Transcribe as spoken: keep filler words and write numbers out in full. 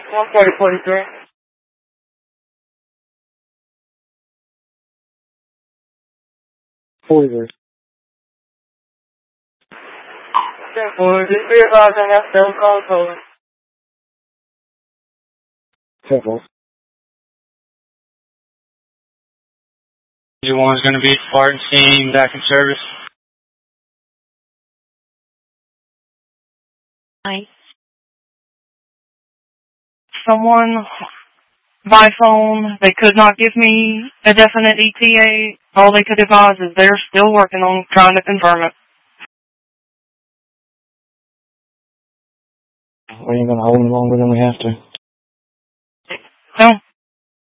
one forty forty-three. forty-three. ten four, just be advised I have still call code. ten four. One is going to be Spartan team back in service. Hi. Someone by phone, they could not give me a definite E T A. All they could advise is they're still working on trying to confirm it. We ain't going to hold them longer than we have to. No.